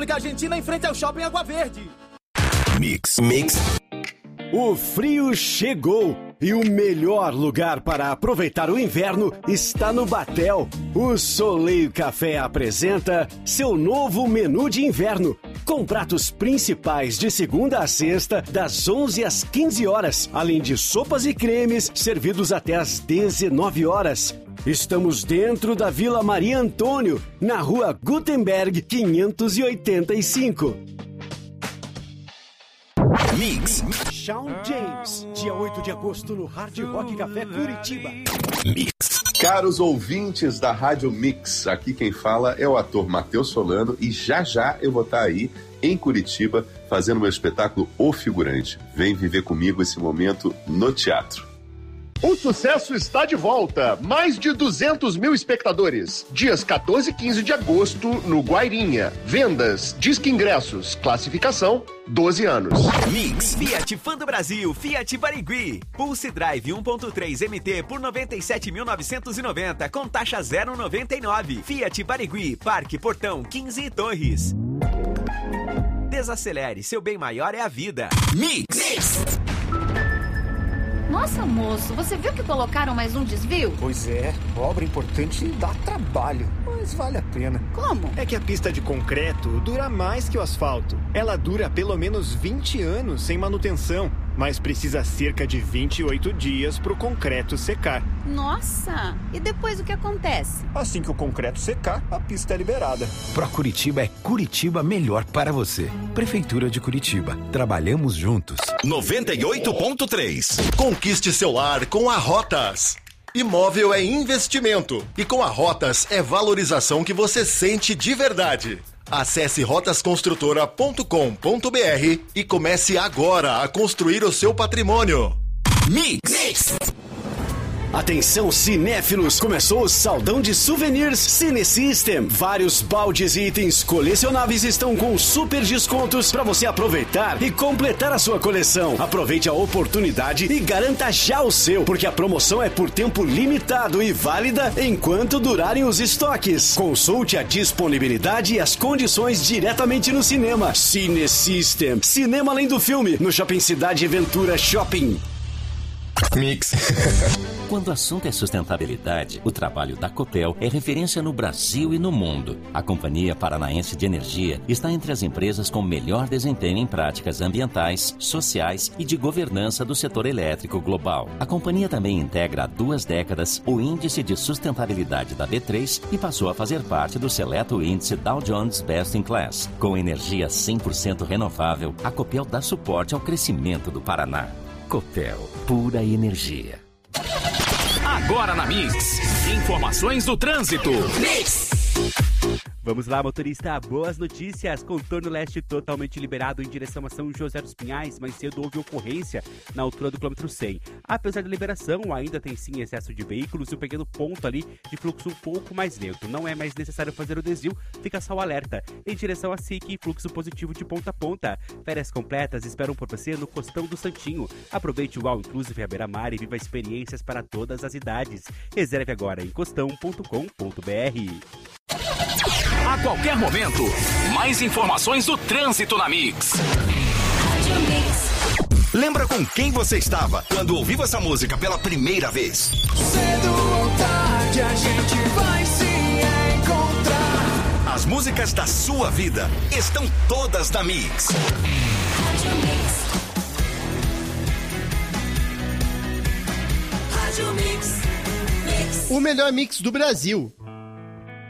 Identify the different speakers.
Speaker 1: Argentina em frente ao Shopping Água Verde.
Speaker 2: Mix.
Speaker 3: O frio chegou e o melhor lugar para aproveitar o inverno está no Batel. O Soleil Café apresenta seu novo menu de inverno, com pratos principais de segunda a sexta, das 11 às 15 horas, além de sopas e cremes servidos até às 19 horas. Estamos dentro da Vila Maria Antônio, na Rua Gutenberg 585.
Speaker 2: Mix.
Speaker 3: Shawn James, dia 8 de agosto no Hard Rock Café Curitiba.
Speaker 2: Mix.
Speaker 4: Caros ouvintes da Rádio Mix, aqui quem fala é o ator Matheus Solano e já eu vou estar aí em Curitiba fazendo meu espetáculo O Figurante. Vem viver comigo esse momento no teatro.
Speaker 5: O sucesso está de volta. Mais de 200 mil espectadores. Dias 14 e 15 de agosto, no Guairinha. Vendas, Disque Ingressos, classificação, 12 anos.
Speaker 2: Mix.
Speaker 6: Fiat Fan do Brasil, Fiat Barigui. Pulse Drive 1.3 MT por 97.990 com taxa 0,99. Fiat Barigui, Parque Portão 15 e Torres. Desacelere, seu bem maior é a vida.
Speaker 2: Mix.
Speaker 7: Nossa, moço, você viu que colocaram mais um desvio?
Speaker 8: Pois é, obra importante dá trabalho, mas vale a pena.
Speaker 7: Como?
Speaker 8: É que a pista de concreto dura mais que o asfalto. Ela dura pelo menos 20 anos sem manutenção, mas precisa cerca de 28 dias para o concreto secar.
Speaker 7: Nossa! E depois o que acontece?
Speaker 8: Assim que o concreto secar, a pista é liberada.
Speaker 2: Pro Curitiba é Curitiba melhor para você. Prefeitura de Curitiba. Trabalhamos juntos. 98.3.
Speaker 9: Conquiste seu lar com a Rotas. Imóvel é investimento e com a Rotas é valorização que você sente de verdade. Acesse rotasconstrutora.com.br e comece agora a construir o seu patrimônio.
Speaker 2: Mix.
Speaker 3: Atenção cinéfilos, começou o saldão de souvenirs Cine System. Vários baldes e itens colecionáveis estão com super descontos para você aproveitar e completar a sua coleção. Aproveite a oportunidade e garanta já o seu, porque a promoção é por tempo limitado e válida enquanto durarem os estoques. Consulte a disponibilidade e as condições diretamente no cinema. Cine System, cinema além do filme, no Shopping Cidade Ventura Shopping.
Speaker 2: Mix.
Speaker 10: Quando o assunto é sustentabilidade, o trabalho da Copel é referência no Brasil e no mundo. A Companhia Paranaense de Energia está entre as empresas com melhor desempenho em práticas ambientais, sociais e de governança do setor elétrico global. A companhia também integra há 2 décadas o Índice de Sustentabilidade da B3 e passou a fazer parte do seleto índice Dow Jones Best in Class. Com energia 100% renovável, a Copel dá suporte ao crescimento do Paraná. Copel, pura energia.
Speaker 6: Agora na Mix, informações do trânsito.
Speaker 11: Mix. Vamos lá, motorista, boas notícias. Contorno leste totalmente liberado em direção a São José dos Pinhais. Mais cedo houve ocorrência na altura do quilômetro 100. Apesar da liberação, ainda tem sim excesso de veículos e um pequeno ponto ali de fluxo um pouco mais lento. Não é mais necessário fazer o desvio, fica só o alerta. Em direção a SIC, fluxo positivo de ponta a ponta. Férias completas esperam por você no Costão do Santinho. Aproveite o All Inclusive à beira-mar e viva experiências para todas as idades. Reserve agora em costão.com.br.
Speaker 6: A qualquer momento, mais informações do trânsito na Mix.
Speaker 2: Lembra com quem você estava quando ouviu essa música pela primeira vez?
Speaker 1: Cedo ou tarde a gente vai se encontrar.
Speaker 2: As músicas da sua vida estão todas na Mix.
Speaker 12: O melhor mix do Brasil.